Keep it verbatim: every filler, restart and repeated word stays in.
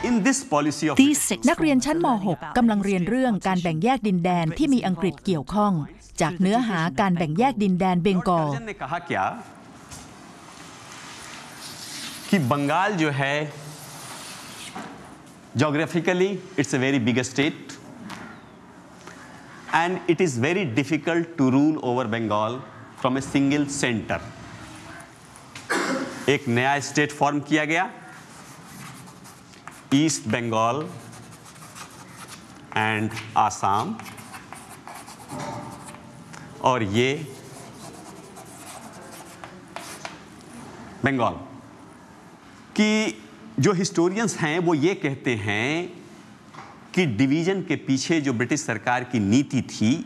In this policy of นักเรียนชั้นม หก กำลังเรียนเรื่องการแบ่งแยกดินแดนที่มีอังกฤษเกี่ยวข้องจากเนื้อหาการแบ่งแยกดินแดนเบงกอล कि बंगाल जो है geographically it's a very big state and it is very difficult to rule over Bengal from a single center. एक नया state form किया गया east Bengal and Assam और ये बंगाल कि जो हिस्टोरियंस हैं वो ये कहते हैं कि डिवीजन के पीछे जो ब्रिटिश सरकार की नीति थी